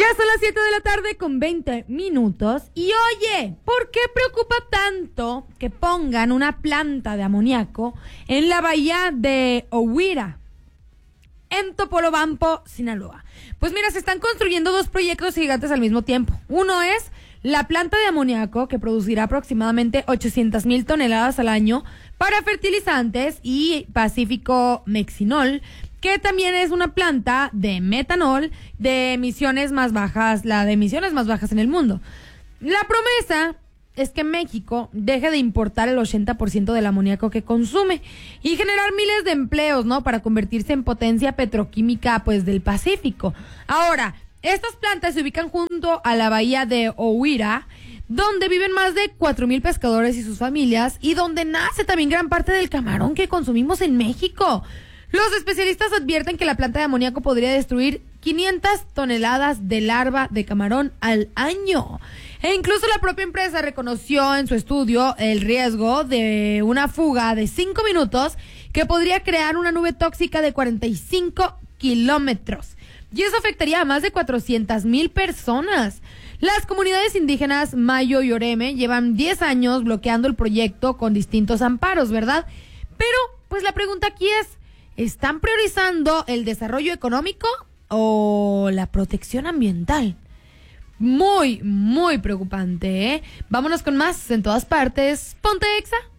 son las 7 de la tarde con 20 minutos. Y oye, ¿por qué preocupa tanto que pongan una planta de amoníaco en la bahía de Ohuira, en Topolobampo, Sinaloa? Pues mira, se están construyendo dos proyectos gigantes al mismo tiempo. Uno es la planta de amoníaco, que producirá aproximadamente 800,000 toneladas al año para fertilizantes, y Pacífico Mexinol, que también es una planta de metanol de emisiones más bajas, la de emisiones más bajas en el mundo. La promesa es que México deje de importar el 80% del amoníaco que consume y generar miles de empleos, ¿no? Para convertirse en potencia petroquímica, pues, del Pacífico. Ahora, estas plantas se ubican junto a la bahía de Ohuira, donde viven más de 4,000 pescadores y sus familias, y donde nace también gran parte del camarón que consumimos en México. Los especialistas advierten que la planta de amoníaco podría destruir 500 toneladas de larva de camarón al año. E incluso la propia empresa reconoció en su estudio el riesgo de una fuga de 5 minutos que podría crear una nube tóxica de 45 kilómetros. Y eso afectaría a más de 400,000 personas. Las comunidades indígenas Mayo y Oreme llevan 10 años bloqueando el proyecto con distintos amparos, ¿verdad? Pero, pues la pregunta aquí es, ¿están priorizando el desarrollo económico o la protección ambiental? Muy, muy preocupante, ¿eh? Vámonos con más en todas partes. Ponte Exa.